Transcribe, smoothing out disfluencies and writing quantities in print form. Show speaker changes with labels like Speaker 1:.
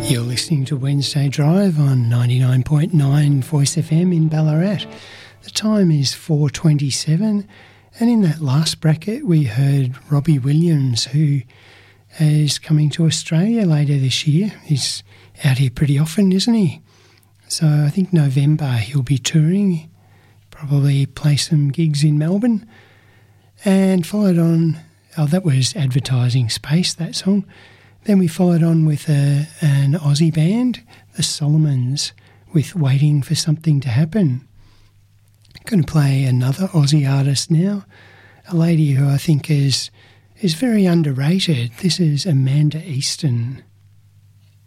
Speaker 1: You're listening to Wednesday Drive on 99.9 Voice FM in Ballarat. The time is 4:27, and in that last bracket we heard Robbie Williams, who is coming to Australia later this year. He's out here pretty often, isn't he? So I think November he'll be touring, probably play some gigs in Melbourne. And followed on, that was Advertising Space, that song. Then we followed on with an Aussie band, the Solomons, with Waiting for Something to Happen. I'm going to play another Aussie artist now, a lady who I think is very underrated. This is Amanda Easton.